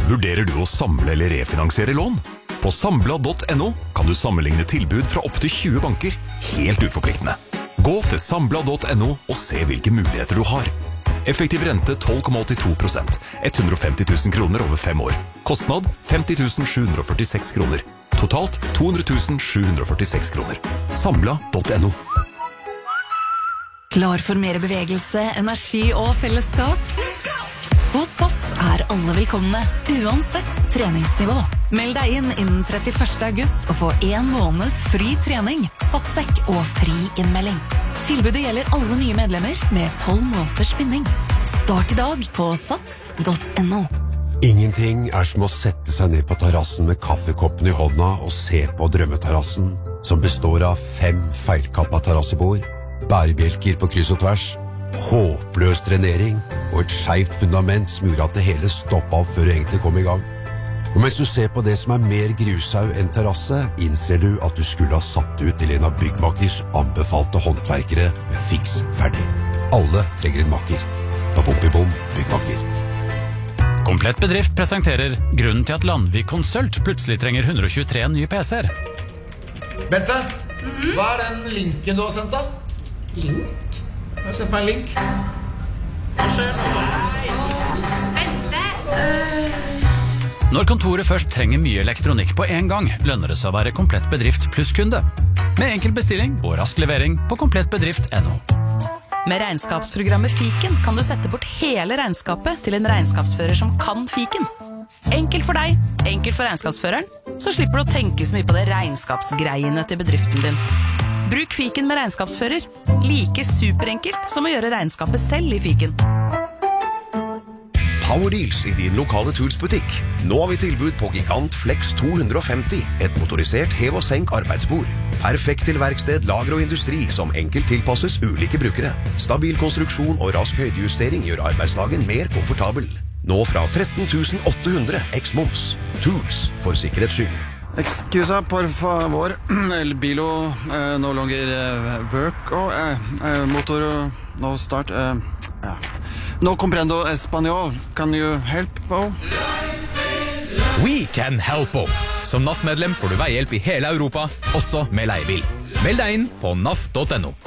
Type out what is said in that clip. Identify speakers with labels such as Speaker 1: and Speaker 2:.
Speaker 1: Vurderer du å samle eller refinansiere lån? På Sambla.no kan du sammenligne tilbud fra opp til 20 banker, helt uforpliktende. Gå til Sambla.no og se hvilke muligheter du har. Effektiv rente 12,82%, 150 000 kroner over 5 år. Kostnad 50 746 kroner. Totalt 200 746 kroner. Sambla.no.
Speaker 2: Klar for mer bevegelse, energi og fellesskap? Hos Sats alle velkomne, uansett treningsnivå. Meld deg inn innen 31. august og få 1 måned fri trening, satssekk og fri innmelding. Tilbudet gjelder alle nye medlemmer med 12 måneders binding. Start i dag på sats.no.
Speaker 3: Ingenting som å sette seg ned på terrassen med kaffekoppen i hånda og se på drømmeterrassen, som består av 5 feilkappa terrassebord, bærebjelker på kryss og tvers, håpløs drenering og et skjevt fundament som gjorde at det hele stoppet opp før det egentlig kom i gang. Og mens du ser på det som mer grushaug enn terrasse, innser du at du skulle ha satt ut til en av byggmakers anbefalte håndverkere med fiks ferdig. Alle trenger en makker. Bom byggmaker.
Speaker 4: Komplett Bedrift presenterer grunnen til at Landvik Consult plutselig trenger 123 nye PC-er.
Speaker 5: Bente, hva den linken du har sendt da?
Speaker 6: Link?
Speaker 5: Jeg har sendt meg en link. Hva skjer nå?
Speaker 6: Bente!
Speaker 4: Når kontoret først trenger mye elektronikk på en gang, lønner det seg å være Komplett Bedrift pluss-kunde. Med enkel bestilling og rask levering på komplettbedrift.no.
Speaker 2: Med regnskapsprogrammet Fiken kan du sette bort hele regnskapet til en regnskapsfører som kan Fiken. Enkelt for deg, enkelt for regnskapsføreren, så slipper du å tenke så mye på det regnskapsgreiene til bedriften din. Bruk Fiken med regnskapsfører. Like superenkelt som å gjøre regnskapet selv i Fiken.
Speaker 7: Power Deals i din lokale Tools-butikk. Nå har vi tilbud på Gigant Flex 250, et motorisert hev- og senk arbeidsbord. Perfekt til verksted, lager og industri som enkelt tilpasses ulike brukere. Stabil konstruksjon og rask høydejustering gjør arbeidsdagen mer komfortabel. Nå fra 13 800 x-moms. Tools for sikkerhets skyld.
Speaker 8: Excusa, por favor. El bilo no longer work. Motor no start. No comprendo español. Can you help, Bo?
Speaker 9: We can help, Bo. Som NAF-medlem får du veihjelp i hele Europa, også med leiebil. Meld deg inn på naf.no.